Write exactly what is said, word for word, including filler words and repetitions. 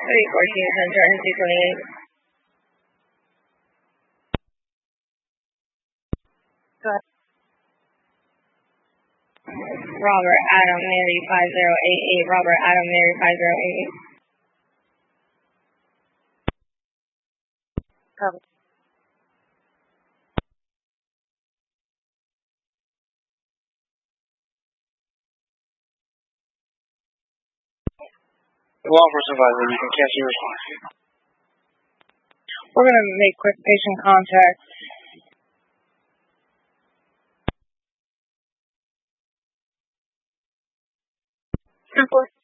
three fourteen Center and two twenty-eight. Robert Adam Mary five zero eight eight. Robert Adam Mary five zero eight eight. Cover. Law enforcement advisor, you can cancel your response. We're going to make quick patient contact. Of course.